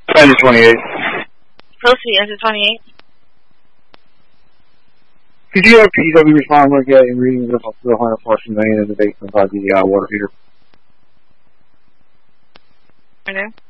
Engine 28. Proceed, Engine 28. Could you have PW respond when getting readings of the 100 flushing main in the basement by the water heater? Okay.